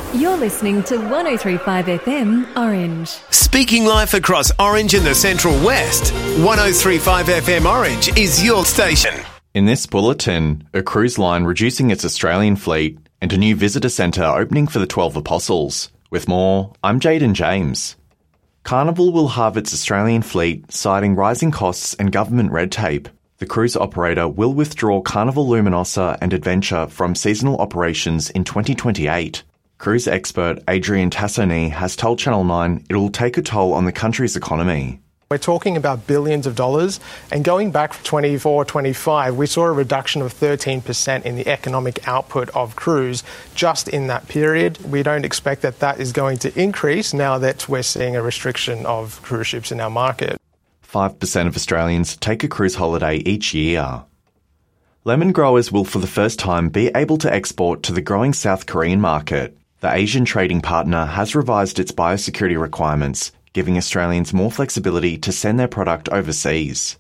You're listening to 103.5 FM Orange. Speaking life across Orange and the Central West, 103.5 FM Orange is your station. In this bulletin, a cruise line reducing its Australian fleet and a new visitor centre opening for the 12 Apostles. With more, I'm Jaden James. Carnival will halve its Australian fleet, citing rising costs and government red tape. The cruise operator will withdraw Carnival Luminosa and Adventure from seasonal operations in 2028. Cruise expert Adrian Tassoni has told Channel 9 it will take a toll on the country's economy. We're talking about billions of dollars, and going back to 24-25, we saw a reduction of 13% in the economic output of cruise just in that period. We don't expect that is going to increase now that we're seeing a restriction of cruise ships in our market. 5% of Australians take a cruise holiday each year. Lemon growers will for the first time be able to export to the growing South Korean market. The Asian trading partner has revised its biosecurity requirements, giving Australians more flexibility to send their product overseas.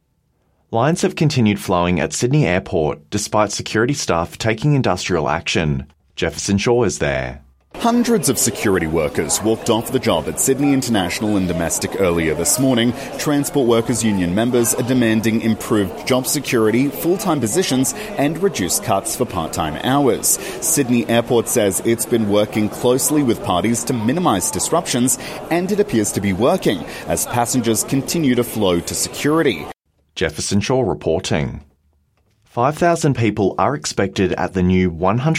Lines have continued flowing at Sydney Airport despite security staff taking industrial action. Jefferson Shaw is there. Hundreds of security workers walked off the job at Sydney International and Domestic earlier this morning. Transport Workers Union members are demanding improved job security, full-time positions and reduced cuts for part-time hours. Sydney Airport says it's been working closely with parties to minimise disruptions, and it appears to be working as passengers continue to flow to security. Jefferson Shaw reporting. 5,000 people are expected at the new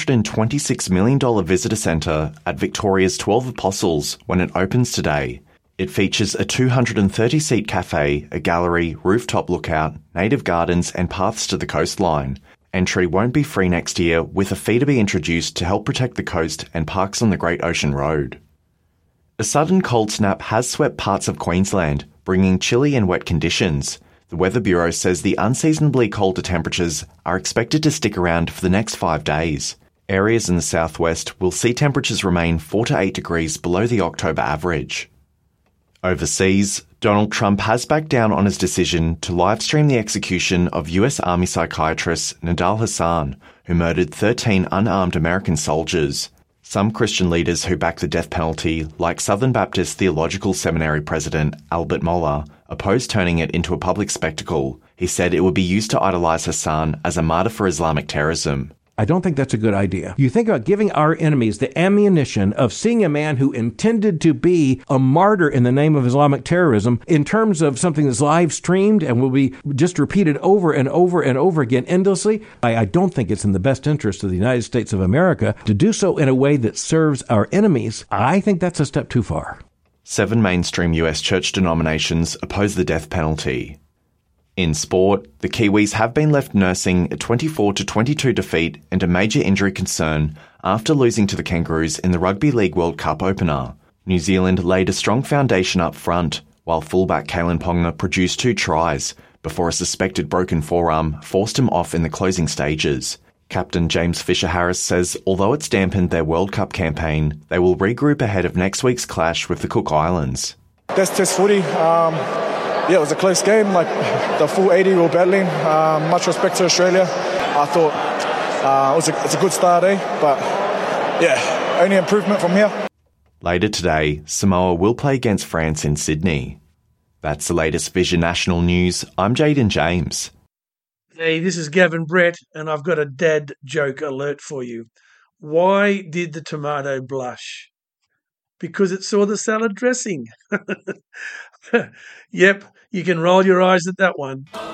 $126 million visitor centre at Victoria's 12 Apostles when it opens today. It features a 230-seat cafe, a gallery, rooftop lookout, native gardens and paths to the coastline. Entry won't be free next year, with a fee to be introduced to help protect the coast and parks on the Great Ocean Road. A sudden cold snap has swept parts of Queensland, bringing chilly and wet conditions. The Weather Bureau says the unseasonably colder temperatures are expected to stick around for the next 5 days. Areas in the southwest will see temperatures remain 4 to 8 degrees below the October average. Overseas, Donald Trump has backed down on his decision to livestream the execution of US Army psychiatrist Nidal Hasan, who murdered 13 unarmed American soldiers. Some Christian leaders who back the death penalty, like Southern Baptist Theological Seminary President Albert Mohler, oppose turning it into a public spectacle. He said it would be used to idolize Hassan as a martyr for Islamic terrorism. I don't think that's a good idea. You think about giving our enemies the ammunition of seeing a man who intended to be a martyr in the name of Islamic terrorism in terms of something that's live streamed and will be just repeated over and over and over again endlessly. I don't think it's in the best interest of the United States of America to do so in a way that serves our enemies. I think that's a step too far. 7 mainstream US church denominations oppose the death penalty. In sport, the Kiwis have been left nursing a 24-22 defeat and a major injury concern after losing to the Kangaroos in the Rugby League World Cup opener. New Zealand laid a strong foundation up front, while fullback Kalen Ponga produced 2 tries before a suspected broken forearm forced him off in the closing stages. Captain James Fisher-Harris says although it's dampened their World Cup campaign, they will regroup ahead of next week's clash with the Cook Islands. That's Test footy. It was a close game. Like the full 80 we were battling. Much respect to Australia. I thought it's a good start, but yeah, only improvement from here. Later today, Samoa will play against France in Sydney. That's the latest Vision National News. I'm Jaden James. Hey, this is Gavin Brett, and I've got a dad joke alert for you. Why did the tomato blush? Because it saw the salad dressing. Yep, you can roll your eyes at that one.